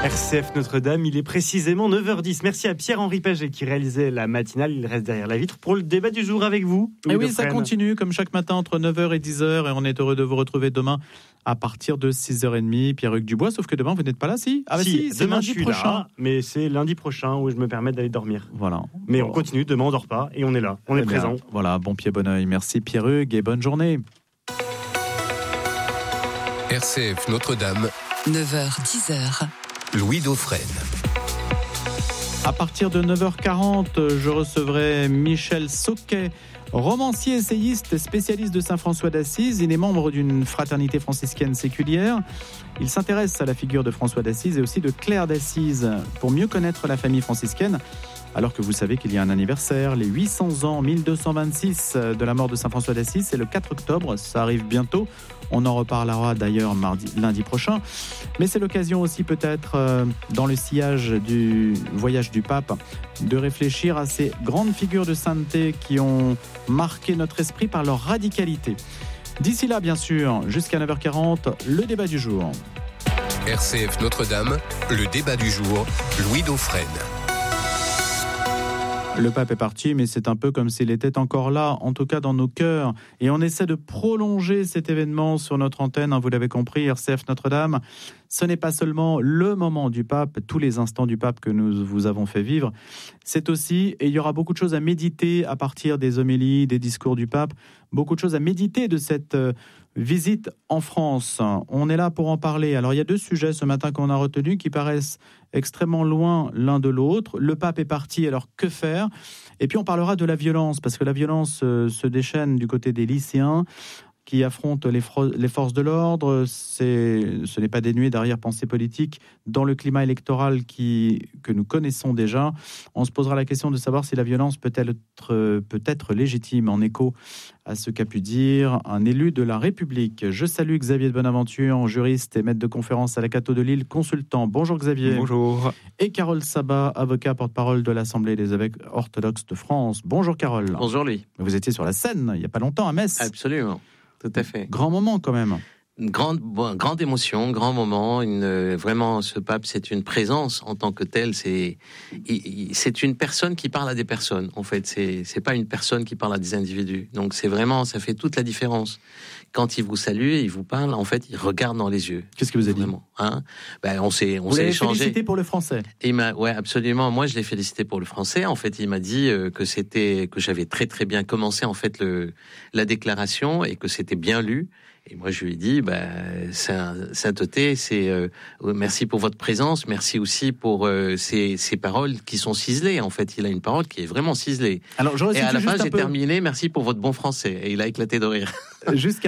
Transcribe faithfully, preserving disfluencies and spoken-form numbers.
R C F Notre-Dame, il est précisément neuf heures dix. Merci à Pierre-Henri Paget qui réalisait la matinale. Il reste derrière la vitre pour le débat du jour avec vous. Et oui, ça continue comme chaque matin entre neuf heures et dix heures. Et on est heureux de vous retrouver demain à partir de six heures trente. Pierre-Hugues Dubois, sauf que demain, vous n'êtes pas là, si Ah bah si, si, c'est demain lundi je suis prochain. Là, mais c'est lundi prochain où je me permets d'aller dormir. Voilà. Mais bon. on continue, demain on dort pas et on est là, on est, est présent. Voilà, bon pied, bon oeil. Merci Pierre-Hugues et bonne journée. R C F Notre-Dame, neuf heures dix heures. Louis Dauphren. À partir de neuf heures quarante, je recevrai Michel Sauquet, romancier, essayiste, spécialiste de Saint François d'Assise. Il est membre d'une fraternité franciscaine séculière. Il s'intéresse à la figure de François d'Assise et aussi de Claire d'Assise pour mieux connaître la famille franciscaine. Alors que vous savez qu'il y a un anniversaire, les huit cents ans, mille deux cent vingt-six de la mort de Saint François d'Assise, c'est le quatre octobre, ça arrive bientôt. On en reparlera d'ailleurs mardi, lundi prochain. Mais c'est l'occasion aussi peut-être, euh, dans le sillage du voyage du pape, de réfléchir à ces grandes figures de sainteté qui ont marqué notre esprit par leur radicalité. D'ici là, bien sûr, jusqu'à neuf heures quarante, le débat du jour. R C F Notre-Dame, le débat du jour, Louis Dauphren. Le pape est parti, mais c'est un peu comme s'il était encore là, en tout cas dans nos cœurs. Et on essaie de prolonger cet événement sur notre antenne, hein, vous l'avez compris, R C F Notre-Dame. Ce n'est pas seulement le moment du pape, tous les instants du pape que nous vous avons fait vivre. C'est aussi, et il y aura beaucoup de choses à méditer à partir des homélies, des discours du pape, beaucoup de choses à méditer de cette euh, visite en France. On est là pour en parler. Alors il y a deux sujets ce matin qu'on a retenus qui paraissent extrêmement loin l'un de l'autre. Le pape est parti, alors que faire ? Et puis on parlera de la violence, parce que la violence euh, se déchaîne du côté des lycéens qui affrontent les, fro- les forces de l'ordre. C'est, ce n'est pas dénué d'arrière-pensée politique dans le climat électoral qui, que nous connaissons déjà. On se posera la question de savoir si la violence peut être, peut être légitime, en écho à ce qu'a pu dire un élu de la République. Je salue Xavier de Bonaventure, juriste et maître de conférence à la Cato de Lille, consultant. Bonjour Xavier. Bonjour. Et Carole Sabat, avocat porte-parole de l'Assemblée des évêques orthodoxes de France. Bonjour Carole. Bonjour Louis. Vous étiez sur la scène il n'y a pas longtemps à Metz. Absolument. Tout à fait. Grand moment quand même. Une grande, bon, grande émotion, grand moment. Une, euh, vraiment, ce pape, c'est une présence en tant que tel. C'est, il, il, c'est une personne qui parle à des personnes. En fait, c'est, c'est pas une personne qui parle à des individus. Donc, c'est vraiment, ça fait toute la différence. Quand il vous salue, il vous parle. En fait, il regarde dans les yeux. Qu'est-ce que vous avez dit ? Hein ben, on s'est, on vous s'est l'avez échangé. Félicité pour le français. Et il m'a, ouais, absolument. Moi, je l'ai félicité pour le français. En fait, il m'a dit euh, que c'était, que j'avais très très bien commencé en fait le la déclaration et que c'était bien lu. Et moi, je lui ai dit, bah, sainteté, c'est euh, merci pour votre présence, merci aussi pour euh, ces, ces paroles qui sont ciselées. En fait, il a une parole qui est vraiment ciselée. Alors, et à la fin, j'ai peu... terminé, merci pour votre bon français. Et il a éclaté de rire. Jusqu'à